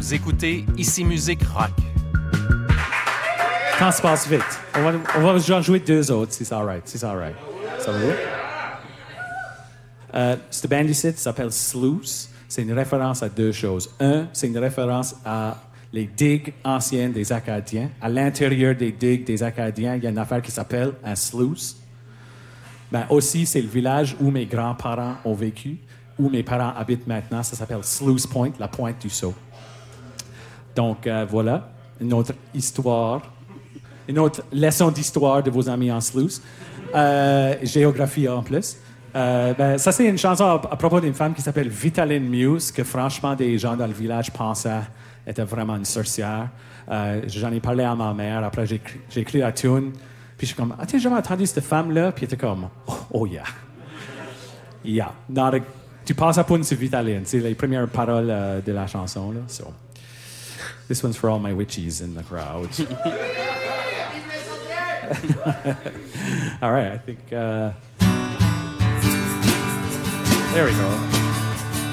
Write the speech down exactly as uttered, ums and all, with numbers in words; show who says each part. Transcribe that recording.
Speaker 1: Vous écoutez Ici Musique Rock.
Speaker 2: Temps se passe vite. On va, on va en jouer deux autres, si c'est all right. Si c'est all right. Ça va? Euh, cette band ici s'appelle Sluice. C'est une référence à deux choses. Un, c'est une référence à les digues anciennes des Acadiens. À l'intérieur des digues des Acadiens, il y a une affaire qui s'appelle un sluice. Ben aussi, c'est le village où mes grands-parents ont vécu, où mes parents habitent maintenant. Ça s'appelle Sluice Point, la pointe du Sault. Donc, euh, voilà, une autre histoire, une autre leçon d'histoire de vos amis en Sluice. Euh, géographie en plus. Euh, ben, ça, c'est une chanson à, à propos d'une femme qui s'appelle Vitaline Muse, que franchement, des gens dans le village pensaient était vraiment une sorcière. Euh, j'en ai parlé à ma mère. Après, j'ai, j'ai écrit la tune. Puis je suis comme, ah, tu as jamais entendu cette femme-là? Puis elle était comme, oh, oh yeah. Yeah. Dans le, tu passes à poune sur Vitaline. C'est les premières paroles euh, de la chanson. Là. So, this one's for all my witches in the crowd. All right, I think... Uh, there we go.